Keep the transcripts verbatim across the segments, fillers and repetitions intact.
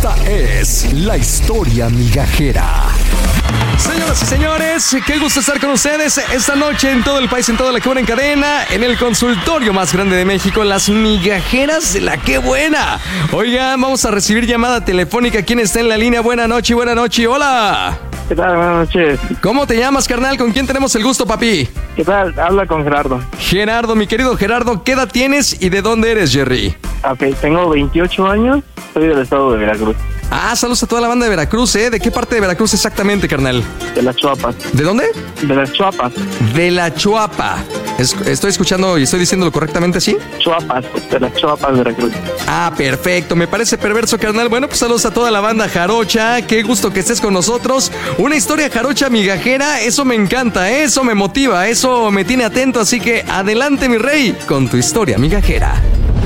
Esta es la historia migajera. Señoras y señores, qué gusto estar con ustedes esta noche en todo el país, en toda la que buena en cadena, en el consultorio más grande de México, las migajeras de la que buena. Oigan, vamos a recibir llamada telefónica. ¿Quién está en la línea? Buena noche, buena noche, hola. ¿Qué tal? Buenas noches. ¿Cómo te llamas, carnal? ¿Con quién tenemos el gusto, papi? ¿Qué tal? Habla con Gerardo. Gerardo, mi querido Gerardo, ¿qué edad tienes y de dónde eres, Jerry? Ok, tengo veintiocho años, soy del estado de Veracruz. Ah, saludos a toda la banda de Veracruz, ¿eh? ¿De qué parte de Veracruz exactamente, carnal? De las Chuapas. ¿De dónde? De las Chuapas. De la Chuapa. Es- ¿Estoy escuchando y estoy diciéndolo correctamente así? Chuapas, de las Chuapas de Veracruz. Ah, perfecto, me parece perverso, carnal. Bueno, pues saludos a toda la banda jarocha, qué gusto que estés con nosotros. Una historia jarocha migajera, eso me encanta, ¿eh? Eso me motiva, eso me tiene atento, así que adelante, mi rey, con tu historia migajera.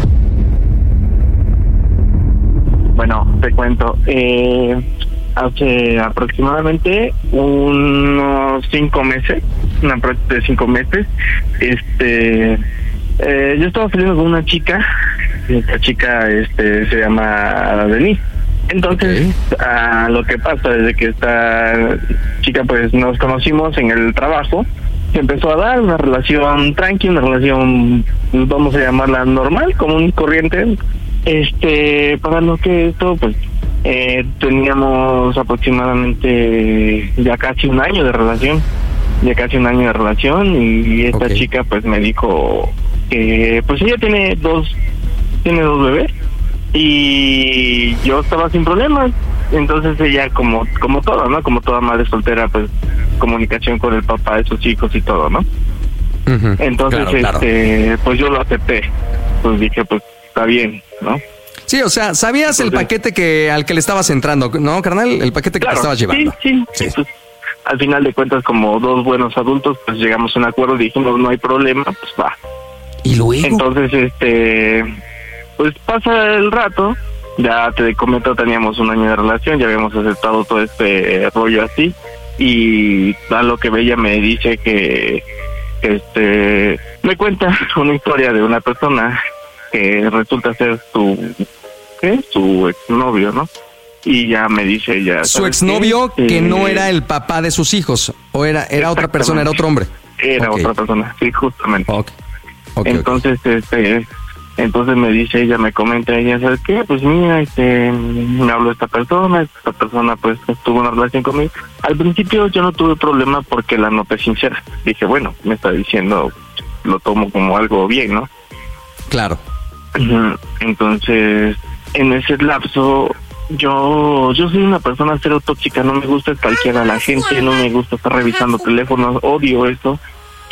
Bueno, te cuento. Eh, hace aproximadamente unos cinco meses, una práctica de cinco meses, este, eh, yo estaba saliendo con una chica. Esta chica, este, se llama Denise. Entonces, okay. ah, lo que pasa desde que esta chica, pues, nos conocimos en el trabajo, se empezó a dar una relación tranqui, una relación, vamos a llamarla normal, común y corriente. Este, para lo que esto, pues, eh, teníamos aproximadamente ya casi un año de relación, ya casi un año de relación, y esta okay. chica, pues, me dijo que, pues, ella tiene dos, tiene dos bebés, y yo estaba sin problemas. Entonces ella, como como todo, ¿no? Como toda madre soltera, pues, comunicación con el papá de sus hijos y todo, ¿no? Uh-huh. Entonces, claro, este, claro. pues yo lo acepté. Pues dije, pues, está bien, ¿no? Sí, o sea, sabías Entonces, el paquete que al que le estabas entrando, ¿no, carnal? El paquete que claro, te estabas llevando. Sí, sí, sí. Pues, al final de cuentas, como dos buenos adultos, pues llegamos a un acuerdo y dijimos, no hay problema, pues va. ¿Y luego? Entonces, este, pues pasa el rato, ya te comento, teníamos un año de relación, ya habíamos aceptado todo este rollo así, y a lo que ella me dice que, que este, me cuenta una historia de una persona que resulta ser su, ¿qué? Su exnovio, ¿no? Y ya me dice ella... Su exnovio qué? que eh, no era el papá de sus hijos, o era era otra persona, era otro hombre. Era okay. otra persona, sí, justamente. Okay. Okay, entonces, okay. este, entonces me dice ella, me comenta ella, ¿sabes qué? Pues mira, este, me habló esta persona, esta persona pues tuvo una relación conmigo. Al principio yo no tuve problema porque la noté sincera. Dije, bueno, me está diciendo, lo tomo como algo bien, ¿no? Claro. Entonces, en ese lapso, yo yo soy una persona cero tóxica, no me gusta stalkear a la gente, no me gusta estar revisando teléfonos, odio eso.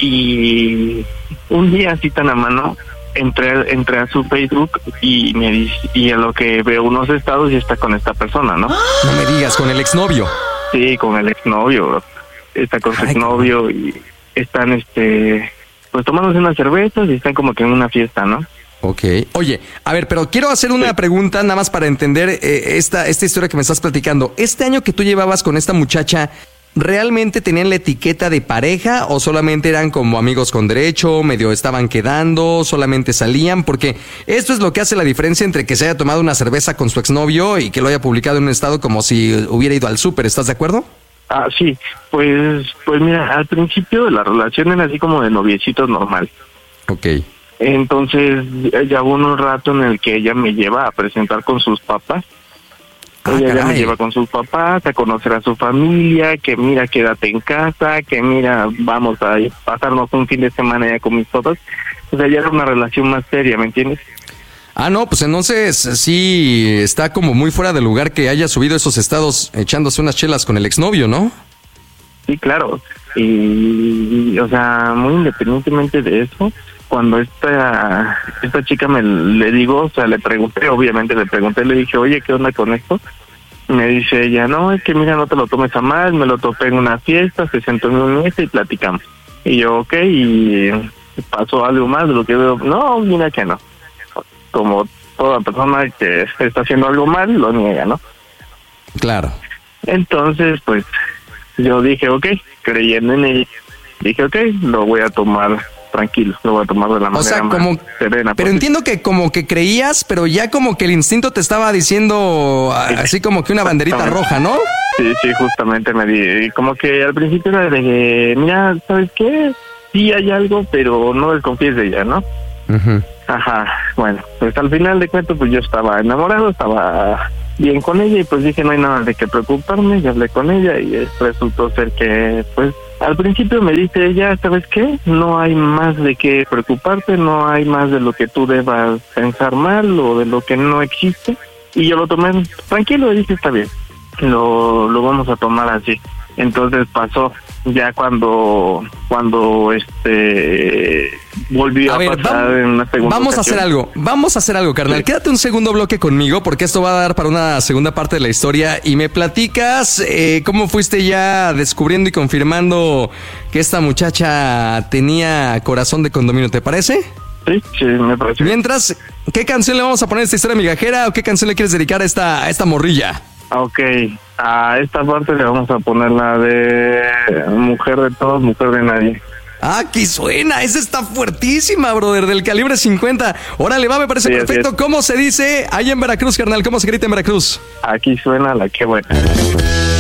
Y un día así tan a mano, entré, entré a su Facebook y me dice, y a lo que veo unos estados y está con esta persona, ¿no? No me digas, con el exnovio. Sí, con el exnovio, está con su Ay, exnovio y están, este, pues tomándose unas cervezas y están como que en una fiesta, ¿no? Ok. Oye, a ver, pero quiero hacer una sí. pregunta nada más para entender eh, esta, esta historia que me estás platicando. Este año que tú llevabas con esta muchacha, ¿realmente tenían la etiqueta de pareja o solamente eran como amigos con derecho, medio estaban quedando, solamente salían? Porque esto es lo que hace la diferencia entre que se haya tomado una cerveza con su exnovio y que lo haya publicado en un estado como si hubiera ido al súper. ¿Estás de acuerdo? Ah, sí. Pues, pues mira, al principio de la relación era así como de noviecitos normal. Ok. Entonces ya hubo un rato en el que ella me lleva a presentar con sus papás. Ah, ella ya me lleva con sus papás a conocer a su familia, que mira, quédate en casa, que mira, vamos a pasarnos un fin de semana ya con mis papás. O sea, ya era una relación más seria, ¿me entiendes? Ah, no, pues entonces sí está como muy fuera de lugar que haya subido esos estados echándose unas chelas con el exnovio, ¿no? Sí, claro. Y, o sea, muy independientemente de eso, cuando esta esta chica me le digo, o sea, le pregunté, obviamente le pregunté, le dije, oye, ¿qué onda con esto? Me dice ella, no, es que mira, no te lo tomes a mal, me lo topé en una fiesta, se sentó en una mesa y platicamos. Y yo, ok, y pasó algo más de lo que veo, no, mira que no. Como toda persona que está haciendo algo mal, lo niega, ¿no? Claro. Entonces, pues, yo dije, ok, creyendo en ella, dije, ok, lo voy a tomar tranquilo, lo voy a tomar de la manera O sea, más como, serena. pero entiendo que como que creías, pero ya como que el instinto te estaba diciendo así como que una banderita roja, ¿no? Sí, sí, justamente me di, como que al principio era de que, mira, ¿sabes qué? Sí hay algo, pero no desconfíes de ella, ¿no? Uh-huh. Ajá, bueno, pues al final de cuentas, pues yo estaba enamorado, estaba bien con ella y pues dije, no hay nada de qué preocuparme, y hablé con ella y resultó ser que, pues, al principio me dice ella, ¿sabes qué? No hay más de qué preocuparte, no hay más de lo que tú debas pensar mal o de lo que no existe. Y yo lo tomé tranquilo y dije, está bien, lo, lo vamos a tomar así. Entonces pasó, ya cuando cuando este volvió a, a ver, pasar vamos, en una segunda Vamos ocasión. a hacer algo, vamos a hacer algo, carnal. Sí. Quédate un segundo bloque conmigo porque esto va a dar para una segunda parte de la historia y me platicas eh, cómo fuiste ya descubriendo y confirmando que esta muchacha tenía corazón de condominio, ¿te parece? Sí, sí, me parece. Mientras, ¿qué canción le vamos a poner a esta historia migajera o qué canción le quieres dedicar a esta, a esta morrilla? Ok, a esta parte le vamos a poner la de Mujer de Todos, Mujer de Nadie. Ah, que suena, esa está fuertísima, brother, del calibre cincuenta. Órale, va, me parece sí, perfecto. ¿Cómo se dice ahí en Veracruz, carnal? ¿Cómo se grita en Veracruz? Aquí suena la que buena.